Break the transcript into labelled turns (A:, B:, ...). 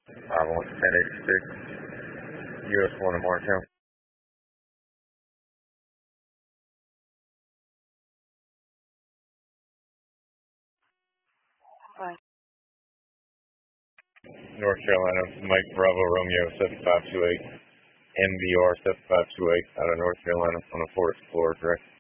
A: 5-1-10-86, US 1 in Martown.
B: Right.
A: North Carolina, Mike Bravo Romeo 7528, MVR 7528 out of North Carolina on a Ford Explorer, correct?